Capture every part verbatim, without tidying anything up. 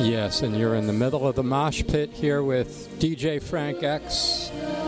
Yes, and you're in the middle of the mosh pit here with D J Frank X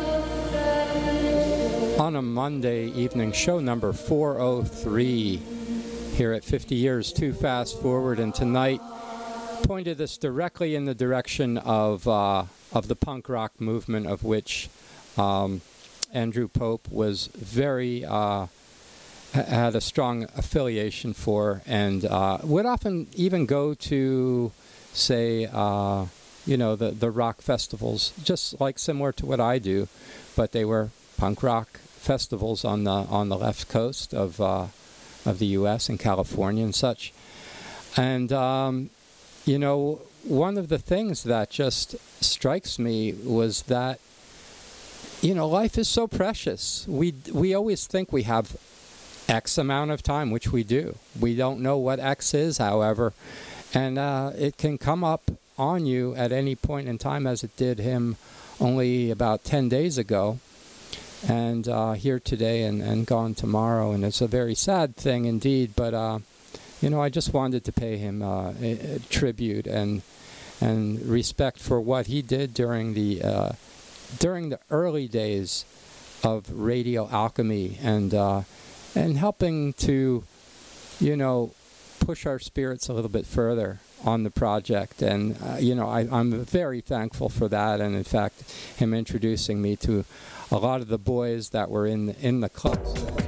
on a Monday evening, show number four oh three here at fifty Years Too Fast Forward, and tonight pointed us directly in the direction of uh, of the punk rock movement, of which um, Andrew Pope was very uh, had a strong affiliation for, and uh, would often even go to, say, uh, you know, the, the rock festivals, just like similar to what I do, but they were punk rock festivals on the on the left coast of uh, of the U S in California and such. And um, you know, one of the things that just strikes me was that, you know, life is so precious. We we always think we have X amount of time, which we do. We don't know what X is, however. And uh, it can come up on you at any point in time, as it did him only about ten days ago, and uh, here today and, and gone tomorrow. And it's a very sad thing indeed, but, uh, you know, I just wanted to pay him uh, a, a tribute and and respect for what he did during the, uh, during the early days of Radio Alchemy, and, uh, and helping to, you know, push our spirits a little bit further on the project. And, uh, you know, I, I'm very thankful for that. And, in fact, him introducing me to a lot of the boys that were in, in the clubs.